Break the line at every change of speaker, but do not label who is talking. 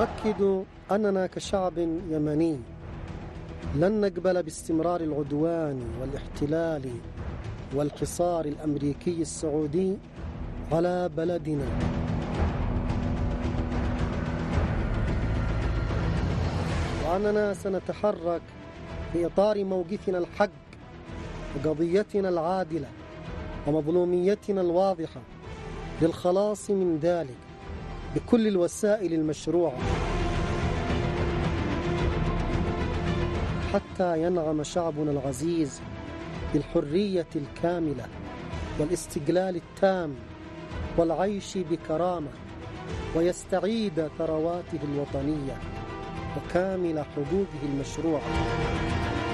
نؤكد أننا كشعب يمني لن نقبل باستمرار العدوان والاحتلال والحصار الأمريكي السعودي على بلدنا. وأننا سنتحرك في إطار موقفنا الحق وقضيتنا العادلة ومظلوميتنا الواضحة للخلاص من ذلك بكل الوسائل المشروعة حتى ينعم شعبنا العزيز بالحرية الكاملة والاستقلال التام والعيش بكرامة ويستعيد ثرواته الوطنية وكامل حقوقه المشروعة.